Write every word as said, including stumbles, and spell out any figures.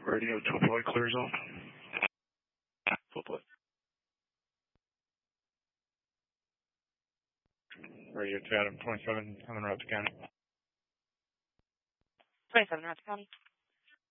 Radio twelve Boy clear zone. twelve Boy. Radio to Adam twenty-seven, I'm in Raptor County. twenty-seven, Raptor County.